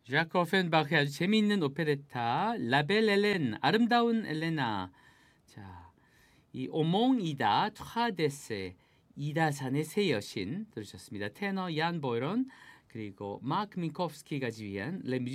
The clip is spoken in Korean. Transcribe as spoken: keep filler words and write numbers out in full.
자크 오펜바흐의 아주 재미있는 오페레타 라벨 엘렌 아름다운 엘레나. 자, 이 오몽이다 트하데세 이다산의 새 여신 들으셨습니다. 테너 얀 보이런 그리고 마크 민코프스키가 지휘한 레